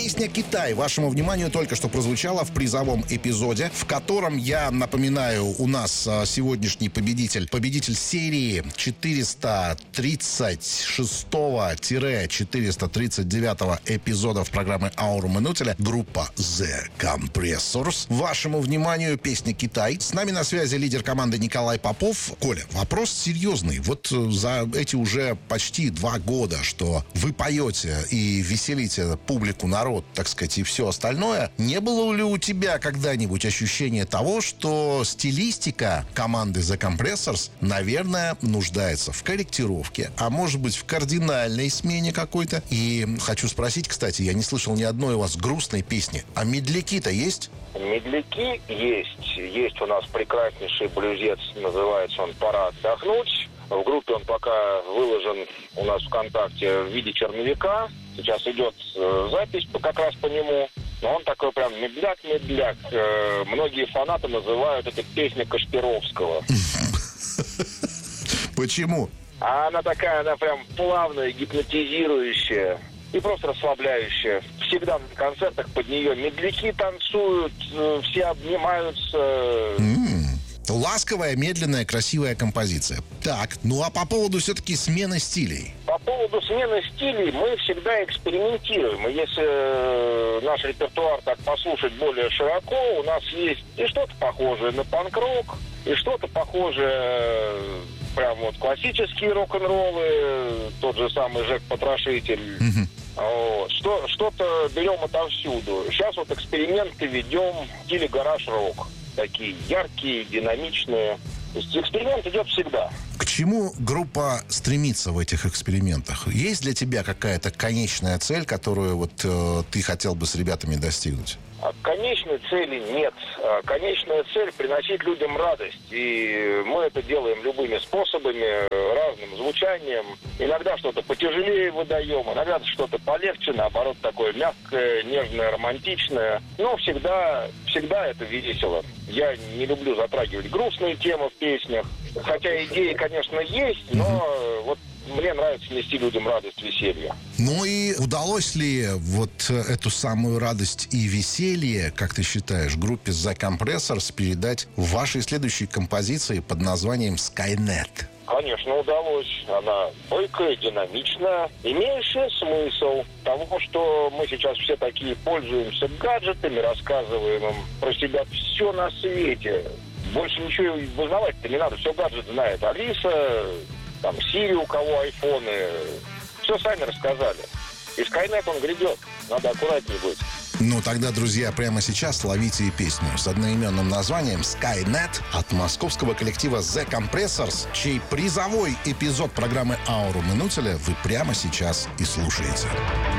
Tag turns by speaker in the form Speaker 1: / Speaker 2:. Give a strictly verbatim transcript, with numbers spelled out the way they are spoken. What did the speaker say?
Speaker 1: Песня «Китай» вашему вниманию только что прозвучала в призовом эпизоде, в котором, я напоминаю, у нас сегодняшний победитель, победитель серии четыреста тридцать шестого - четыреста тридцать девятого эпизодов программы «Ауру Манутеля», группа The Compressors. Вашему вниманию песня «Китай». С нами на связи лидер команды Николай Попов. Коля, вопрос серьезный. Вот за эти уже почти два года, что вы поете и веселите публику, народ, так сказать, и все остальное, не было ли у тебя когда-нибудь ощущения того, что стилистика команды The Compressors, наверное, нуждается в корректировке, а может быть в кардинальной смене какой-то? И хочу спросить, кстати, я не слышал ни одной у вас грустной песни. А медляки-то есть?
Speaker 2: Медляки есть. Есть у нас прекраснейший блюзец, называется он «Пора отдохнуть». В группе он пока выложен у нас ВКонтакте в виде черновика. Сейчас идет э, запись как раз по нему. Но он такой прям медляк-медляк. Э, многие фанаты называют это песня Кашпировского.
Speaker 1: Почему?
Speaker 2: А она такая, она прям плавная, гипнотизирующая и просто расслабляющая. Всегда на концертах под нее медляки танцуют, э, все обнимаются.
Speaker 1: Mm. Ласковая, медленная, красивая композиция. Так, ну а по поводу все-таки смены стилей?
Speaker 2: По поводу смены стилей мы всегда экспериментируем. И если наш репертуар так послушать более широко, у нас есть и что-то похожее на панк-рок, и что-то похожее, прям вот классические рок-н-роллы, тот же самый Жек Потрошитель. Mm-hmm. Вот. Что, что-то берем отовсюду. Сейчас вот эксперименты ведем в стиле гараж-рок. Такие яркие, динамичные. То есть эксперимент идет всегда.
Speaker 1: К чему группа стремится в этих экспериментах? Есть для тебя какая-то конечная цель, которую вот э, ты хотел бы с ребятами достигнуть?
Speaker 2: Конечной цели нет. Конечная цель — приносить людям радость. И мы это делаем любыми способами, разным звучанием. Иногда что-то потяжелее выдаем, иногда что-то полегче, наоборот, такое мягкое, нежное, романтичное. Но всегда, всегда это весело. Я не люблю затрагивать грустные темы в песнях. Хотя идеи, конечно, есть, но mm-hmm. вот мне нравится нести людям радость, веселье.
Speaker 1: Ну и удалось ли вот эту самую радость и веселье, как ты считаешь, группе The Compressors передать в вашей следующей композиции под названием «Skynet»?
Speaker 2: Конечно, удалось. Она бойкая, динамичная, имеющая смысл того, что мы сейчас все такие пользуемся гаджетами, рассказываем им про себя все на свете. Больше ничего узнавать-то не надо, все гаджет знает. Алиса, там, Сири, у кого айфоны, все сами рассказали. И Skynet он грядет, надо аккуратнее быть.
Speaker 1: Ну, тогда, друзья, прямо сейчас ловите и песню с одноименным названием «Skynet» от московского коллектива The Compressors, чей призовой эпизод программы «Ауру Манутеля» вы прямо сейчас и слушаете.